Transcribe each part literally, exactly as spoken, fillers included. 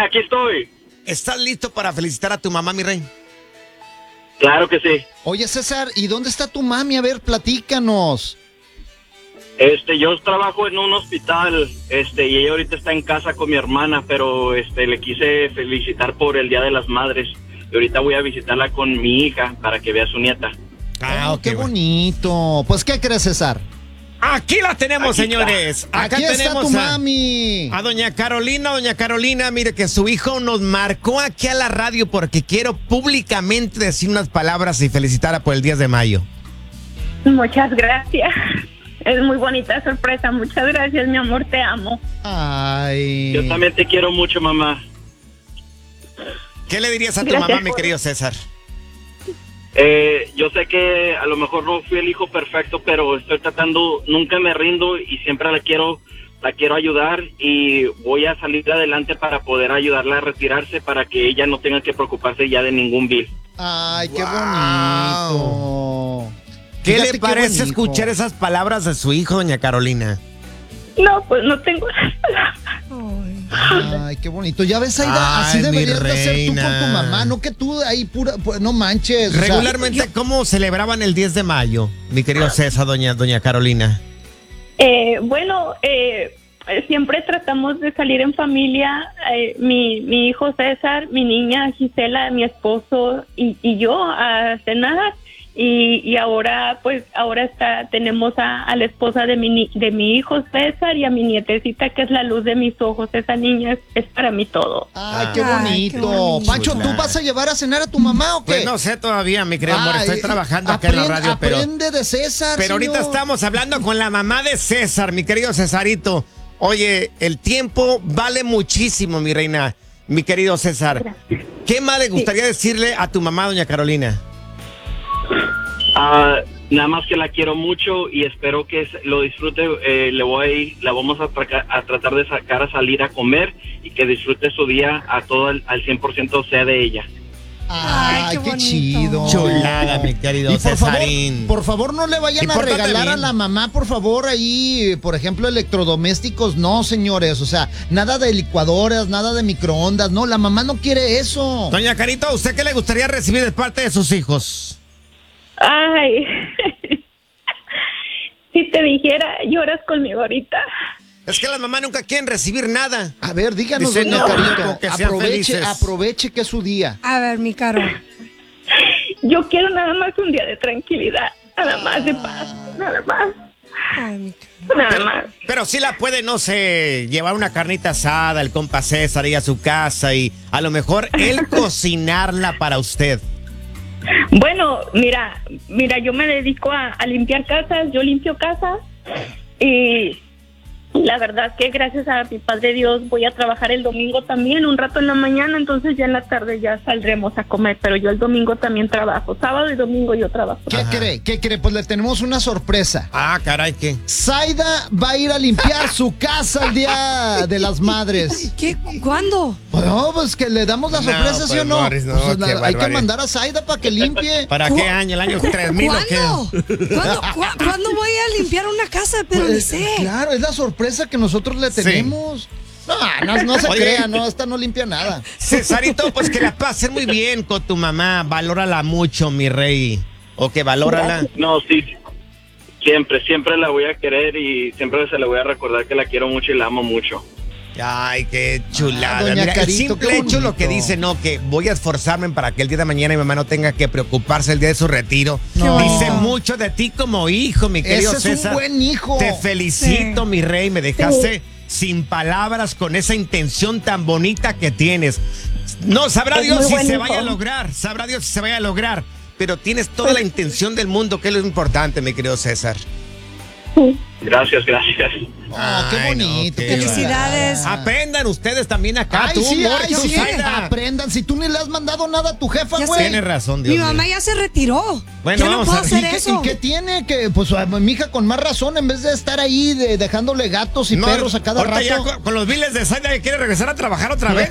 aquí estoy. ¿Estás listo para felicitar a tu mamá, mi rey? Claro que sí. Oye, César, ¿y dónde está tu mami? A ver, platícanos. Este, yo trabajo en un hospital, este, y ella ahorita está en casa con mi hermana, pero este, le quise felicitar por el Día de las Madres. Y ahorita voy a visitarla con mi hija para que vea a su nieta. Ah, Oh, ok, qué bueno. bonito. Pues, ¿qué crees, César? Aquí la tenemos, Aquí señores. Acá Aquí está tenemos tu a, mami. a doña Carolina. Doña Carolina, mire que su hijo nos marcó aquí a la radio porque quiero públicamente decir unas palabras y felicitarla por el diez de mayo. Muchas gracias. Es muy bonita sorpresa. Muchas gracias, mi amor, te amo. Ay. Yo también te quiero mucho, mamá. ¿Qué le dirías a tu Gracias mamá, mi por- querido César? Eh, yo sé que a lo mejor no fui el hijo perfecto, pero estoy tratando, nunca me rindo y siempre la quiero, la quiero ayudar y voy a salir adelante para poder ayudarla a retirarse para que ella no tenga que preocuparse ya de ningún bill. Ay, qué Wow. bonito. ¿Qué Fíjate le parece bonito. escuchar esas palabras de su hijo, doña Carolina? No, pues no tengo las palabras. Ay, qué bonito. Ya ves, Aida, así Ay, mi deberías de hacer tú con tu reina. mamá, no que tú ahí pura, pues, no manches. o sea, Regularmente, ¿cómo celebraban el diez de mayo, mi querido César, doña, doña Carolina? Eh, bueno, eh, eh, siempre tratamos de salir en familia. Eh, mi, mi hijo César, mi niña Gisela, mi esposo y, y yo a cenar. Y, y ahora, pues, ahora está, tenemos a, a la esposa de mi, ni- de mi hijo César y a mi nietecita, que es la luz de mis ojos. Esa niña es, es para mí todo. Ay, qué Ay, bonito. qué bonito. Pancho, ¿tú Chulada. vas a llevar a cenar a tu mamá o qué? Pues no sé todavía, mi querido amor, Ay, estoy trabajando acá en la aprende- radio, pero... Aprende de César, Pero ahorita señor. estamos hablando con la mamá de César, mi querido Cesarito. Oye, el tiempo vale muchísimo, mi reina, mi querido César. ¿Qué más le gustaría decirle a tu mamá, doña Carolina? Ah, nada más que la quiero mucho y espero que se- lo disfrute. Eh, le voy a ir- la vamos a, traca- a tratar de sacar a salir a comer y que disfrute su día a todo el, al cien por ciento sea de ella. Ay, Ay, qué, qué bonito. chido. Chulada, mi querido Y por favor, Cesarín. por favor, no le vayan Y a pórtate regalar bien. a la mamá, por favor, ahí, por ejemplo, electrodomésticos. No, señores, o sea, nada de licuadoras, nada de microondas. No, la mamá no quiere eso. Doña Carito, ¿a usted qué le gustaría recibir de parte de sus hijos? Ay, si te dijera, lloras conmigo ahorita. Es que las mamás nunca quieren recibir nada. A ver, díganos, Dice, doña no, Carito, que sean aproveche, felices. aproveche que es su día. A ver, mi caro. Yo quiero nada más un día de tranquilidad, nada más de paz, nada más, Ay, mi caro. nada Pero, más. pero sí la puede, no sé, llevar una carnita asada, el compa César ahí a su casa y a lo mejor él cocinarla para usted. Bueno, mira, mira, yo me dedico a, a limpiar casas, yo limpio casas y la verdad que gracias a mi Padre Dios voy a trabajar el domingo también, un rato en la mañana, entonces ya en la tarde ya saldremos a comer, pero yo el domingo también trabajo, sábado y domingo yo trabajo. ¿Qué Ajá. cree? ¿Qué cree? Pues le tenemos una sorpresa. Ah, caray, ¿qué? Zaida va a ir a limpiar su casa el día de las madres. ¿Qué? ¿Cuándo? Bueno, pues que le damos la No, sorpresa, ¿sí pues, o no? Morris, no, Pues, qué la- hay que barbaridad. mandar a Zaida para que limpie. ¿Para ¿Cu- qué año? ¿El año tres mil o qué? ¿Cuándo? ¿Cuándo, cu- ¿Cuándo voy a limpiar una casa? Pero ni Pues, sé. claro, es la sorpresa que nosotros le Sí. tenemos. No, no, no se Oye. crea, no, esta no limpia nada. Cesarito, pues que la pases muy bien con tu mamá. Valórala mucho, mi rey. O que valórala. No, sí, siempre, siempre la voy a querer y siempre se la voy a recordar que la quiero mucho y la amo mucho. Ay, qué chulada. Ah, doña Mira, el Carito, simple qué hecho lo que bonito. dice, no, que voy a esforzarme para que el día de mañana mi mamá no tenga que preocuparse el día de su retiro. No. Dice mucho de ti como hijo, mi querido Ese es un César. buen hijo. Te felicito, Sí. mi rey. Me dejaste sin palabras con esa intención tan bonita que tienes. No, sabrá Es Dios muy si buen se hijo. vaya a lograr. Sabrá Dios si se vaya a lograr. Pero tienes toda la intención del mundo, que es lo importante, mi querido César. Gracias, gracias. Oh, qué Ay, no, bonito. qué qué Felicidades. chulada. Aprendan ustedes también acá. Ay, tú, sí, Morris, ay, tú, sí, Zaida. aprendan. Si tú ni le has mandado nada a tu jefa, Ya güey. Tienes razón, Dios Mi mío. mamá ya se retiró. Bueno, ya no vamos puedo a ver. hacer ¿Y qué, eso. y qué tiene? Que, pues, a mi hija con más razón, en vez de estar ahí de- dejándole gatos y No, perros a cada ahorita ya rato. con, con los biles de Zaida que quiere regresar a trabajar otra vez.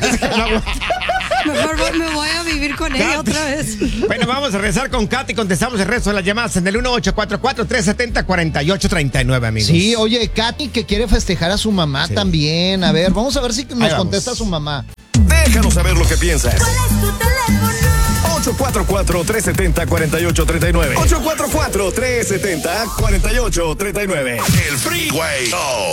Mejor voy- me voy a vivir con ella otra vez. Bueno, vamos a regresar con Katy. Contestamos el resto de las llamadas en el uno ocho cuatro cuatro, tres siete cero, cuatro ocho tres nueve, amigos. Sí, oye, Katy que quiere festejar a su mamá Sí. también. A ver, vamos a ver si Ahí nos vamos. contesta su mamá. De Déjanos saber lo que piensas. ¿Cuál es tu teléfono? ocho cuatro cuatro, tres siete cero, cuatro ocho tres nueve. ocho cuatro cuatro, tres siete cero, cuatro ocho tres nueve. El Freeway Show.